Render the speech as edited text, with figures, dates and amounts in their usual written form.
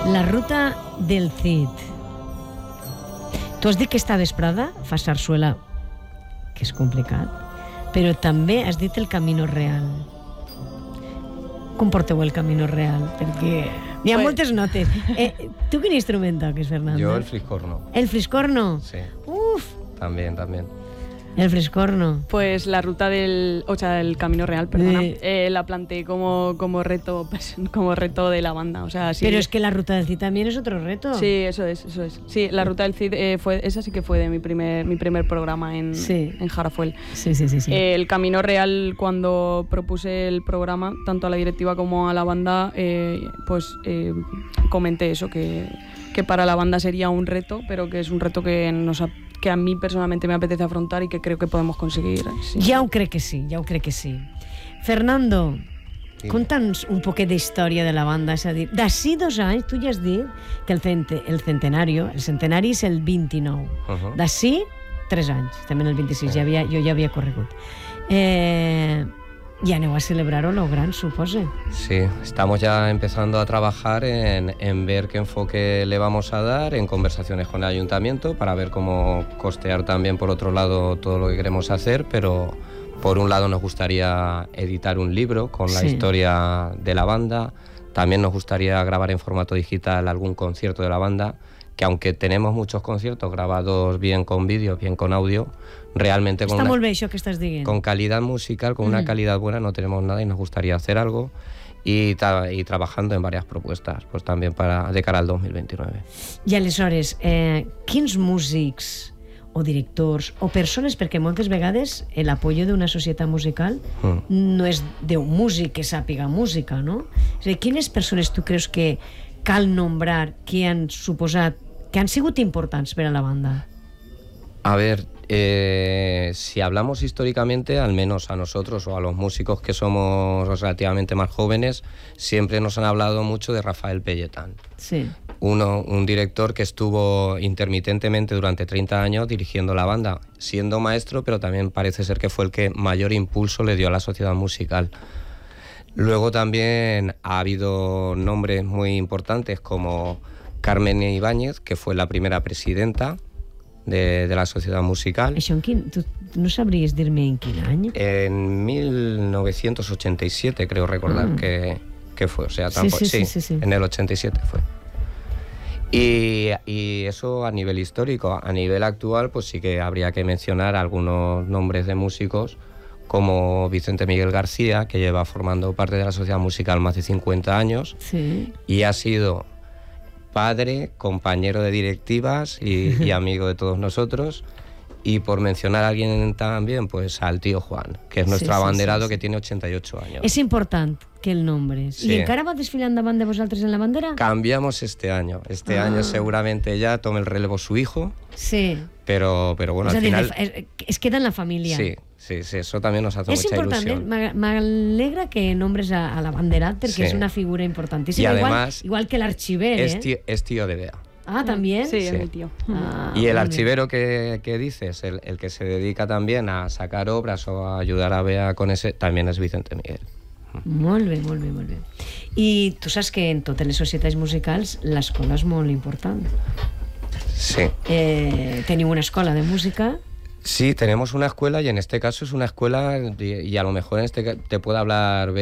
La ruta del Cid. Tu has dit que esta vesprada fa sarsuela, que és complicat, però també has dit el Camino Real. Com porteu el Camino Real? Perquè n'hi ha moltes notes. Tu quin instrument toques, Fernando? Yo el fliscorno. ¿El fliscorno? Sí. Uf, También. el fliscorno. Pues la ruta del Camino Real, perdona, la planteé como reto de la banda. O sea, sí. Pero es que la ruta del Cid también es otro reto. Sí, eso es. Sí, la ruta del Cid esa sí que fue de mi primer programa en Jarafuel. Sí. El Camino Real, cuando propuse el programa, tanto a la directiva como a la banda, comenté eso, que para la banda sería un reto, pero que es un reto que a mí personalmente me apetece afrontar y que creo que podemos conseguir. Sí. Ja ho crec que sí. Fernando, conta'ns un poquet d'història de la banda. És a dir, d'ací 2 anys, tu ja has dit que el centenari és el 29. D'ací 3 anys, també en el 26, jo ja havia corregut. I aneu a celebrar-ho lo gran, suposo. Sí, estamos ya empezando a trabajar en ver qué enfoque le vamos a dar, en conversaciones con el ayuntamiento para ver cómo costear también por otro lado todo lo que queremos hacer, pero por un lado nos gustaría editar un libro con la historia de la banda, también nos gustaría grabar en formato digital algún concierto de la banda, que aunque tenemos muchos conciertos grabados bien con vídeo, bien con audio, realmente con calidad musical, con una calidad buena no tenemos nada y nos gustaría hacer algo y trabajando en varias propuestas, pues también de cara al 2029. I aleshores, quins músics o directors o persones, perquè moltes vegades l'apoyo d'una societat musical no és d'un músic que sàpiga música, no? És a dir, quines persones tu creus que cal nombrar que han sigut importants per a la banda? A ver, si hablamos históricamente, al menos a nosotros o a los músicos que somos relativamente más jóvenes, siempre nos han hablado mucho de Rafael Pelletán. Sí. Un director que estuvo intermitentemente durante 30 años dirigiendo la banda, siendo maestro, pero también parece ser que fue el que mayor impulso le dio a la sociedad musical. Luego también ha habido nombres muy importantes como Carmen Ibáñez, que fue la primera presidenta de la sociedad musical. Això tu no sabries dir-me en quin any? En 1987 creo recordar que fue, o sea, tampoco, sí, en el 87 fue. Y eso a nivel histórico. A nivel actual, pues sí que habría que mencionar algunos nombres de músicos como Vicente Miguel García, que lleva formando parte de la sociedad musical más de 50 años y ha sido padre, compañero de directivas y amigo de todos nosotros. Y por mencionar a alguien también, pues al tío Juan, que es nuestro abanderado que tiene 88 años. És important que el nombres. ¿Y encara va desfilant davant de vosaltres en la bandera? Cambiamos este año. Este año seguramente ya tome el relevo su hijo. Sí. Pero bueno, al final... Es queda en la familia. Sí, eso también nos hace mucha ilusión. M'alegra que nombres a l'abanderat perquè és una figura importantíssima. Y además, igual que l'arxiver, es tío de Bea. Ah, ¿también? Sí, es mi tío. Y el archivero que dices, el que se dedica también a sacar obras o a ayudar a Bea con ese, también es Vicente Miguel. Molt bé. I tu saps que en totes les societats musicals l'escola és molt important. Sí. Teniu una escola de música. Sí, tenemos una escuela y en este caso es una escuela y a lo mejor te puede hablar